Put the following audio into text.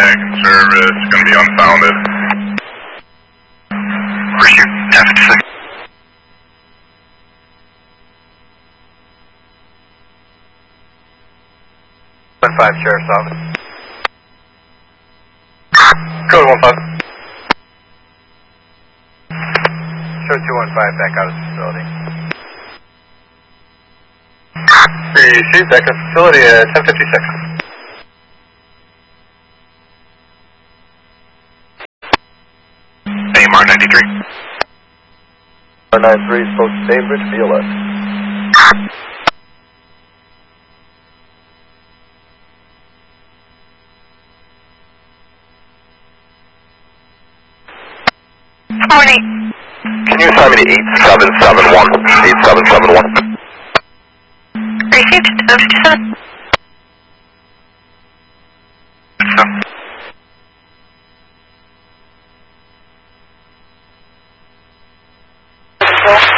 tag and service, going to be unfounded. Pursuit 1056. 1-5, Sheriff's Office. Code 1-5. Show 215 back out of the facility. Receive back out of the facility at 1056. AMR 93. R93 spoke to Bainbridge, BLS. Morning. Can you assign me to 8771? 8771. Received 1057. So.